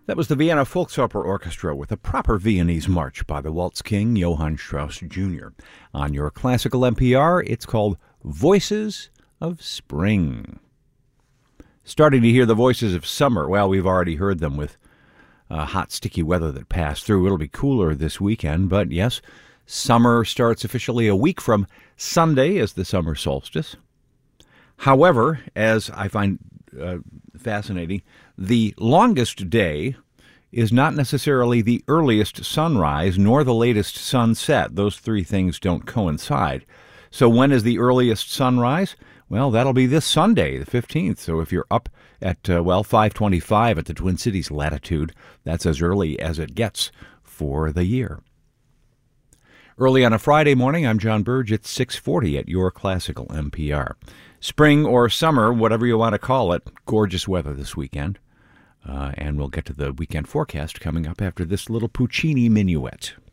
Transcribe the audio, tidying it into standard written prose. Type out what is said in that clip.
That was the Vienna Volksoper Orchestra with a proper Viennese march by the waltz king Johann Strauss Jr. On your classical NPR, it's called Voices of Spring. Starting to hear the voices of summer. Well, we've already heard them with hot, sticky weather that passed through. It'll be cooler this weekend, but yes, summer starts officially a week from Sunday as the summer solstice. However, as I find fascinating, the longest day is not necessarily the earliest sunrise nor the latest sunset. Those three things don't coincide. So when is the earliest sunrise? Well, that'll be this Sunday, the 15th. So if you're up at, 5:25 at the Twin Cities latitude, that's as early as it gets for the year. Early on a Friday morning, I'm John Burge at 6:40 at your classical NPR. Spring or summer, whatever you want to call it, gorgeous weather this weekend. And we'll get to the weekend forecast coming up after this little Puccini minuet.